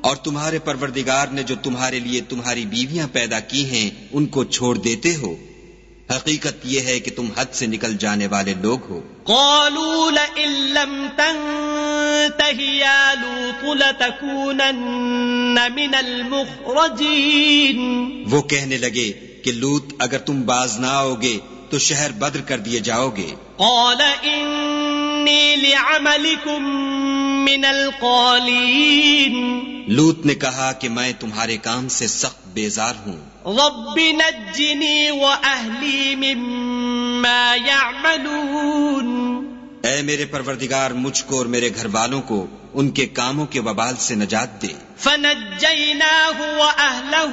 اور تمہارے پروردگار نے جو تمہارے لیے تمہاری بیویاں پیدا کی ہیں ان کو چھوڑ دیتے ہو، حقیقت یہ ہے کہ تم حد سے نکل جانے والے لوگ ہو۔ قالوا لئن لم تنته يا لوط لتكونن من المخرجين۔ وہ کہنے لگے کہ لوط اگر تم باز نہ آؤ گے تو شہر بدر کر دیے جاؤ گے۔ قال انی لعملکم من القالین۔ لوط نے کہا کہ میں تمہارے کام سے سخت بیزار ہوں۔ رب نجنی وأہلی مما يعملون۔ اے میرے پروردگار مجھ کو اور میرے گھر والوں کو ان کے کاموں کے وبال سے نجات دے۔ فنجیناہ وأہلہ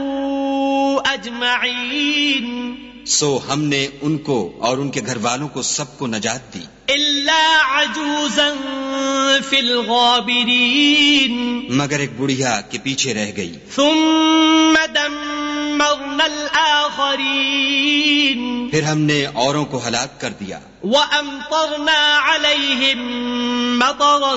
اجمعین۔ سو ہم نے ان کو اور ان کے گھر والوں کو سب کو نجات دی، الا عجوزا فی الغابرین۔ مگر ایک بڑھیا کے پیچھے رہ گئی۔ ثم دمرنا الآخرین۔ پھر ہم نے اوروں کو ہلاک کر دیا۔ وامطرنا علیہم مطرا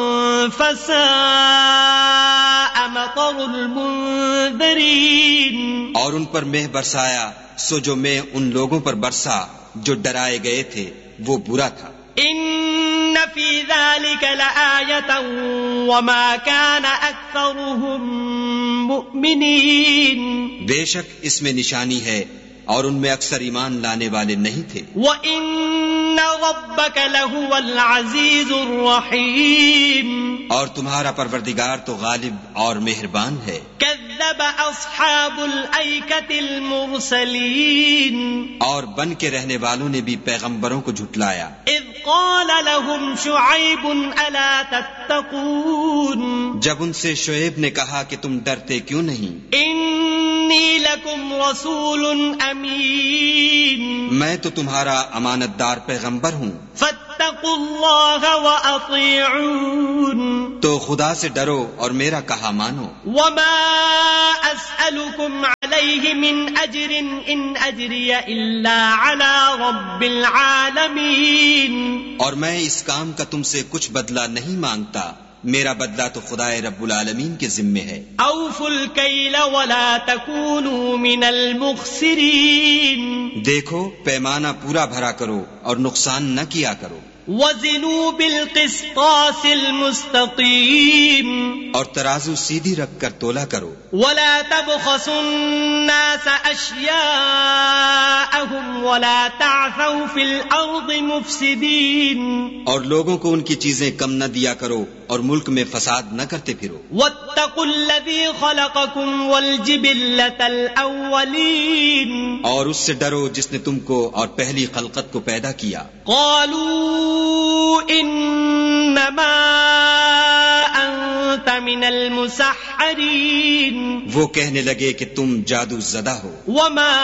فساء مطر المنذرین۔ اور ان پر مہ برسایا، سو جو میں ان لوگوں پر برسا جو ڈرائے گئے تھے وہ برا تھا۔ ان فی ذلک لآیۃ وما کان اکثرهم مؤمنین۔ بے شک اس میں نشانی ہے اور ان میں اکثر ایمان لانے والے نہیں تھے۔ وَإِنَّ رَبَّكَ لَهُوَ الْعَزِيزُ الرَّحِيمُ۔ اور تمہارا پروردگار تو غالب اور مہربان ہے۔ كَذَّبَ أَصْحَابُ الْأَيْكَةِ الْمُرْسَلِينَ۔ اور بن کے رہنے والوں نے بھی پیغمبروں کو جھٹلایا۔ اذ قال لهم شعیب الا تتقون۔ جب ان سے شعیب نے کہا کہ تم ڈرتے کیوں نہیں؟ انی لکم رسول امین۔ میں تو تمہارا امانت دار پیغمبر ہوں۔ فاتقوا اللہ واطیعون۔ تو خدا سے ڈرو اور میرا کہا مانو۔ وما اسألکم علیہ من اجر ان اجری الا علی رب العالمین۔ اور میں اس کام کا تم سے کچھ بدلہ نہیں مانگتا، میرا بدلہ تو خدا رب العالمین کے ذمے ہے۔ اوفوا الکیل ولا تکونوا من المخسرین۔ دیکھو پیمانہ پورا بھرا کرو اور نقصان نہ کیا کرو۔ وزنوا بالقسطاس المستقیم۔ اور ترازو سیدھی رکھ کر تولا کرو۔ ولا تبخسوا الناس اشیاءهم ولا تعثوا فی الارض مفسدین۔ اور لوگوں کو ان کی چیزیں کم نہ دیا کرو اور ملک میں فساد نہ کرتے پھرو۔ واتقوا الذی خلقکم والجبلۃ الاولین۔ اور اس سے ڈرو جس نے تم کو اور پہلی خلقت کو پیدا کیا۔ قالوا انما انت من المسحرین۔ وہ کہنے لگے کہ تم جادو زدہ ہو۔ وما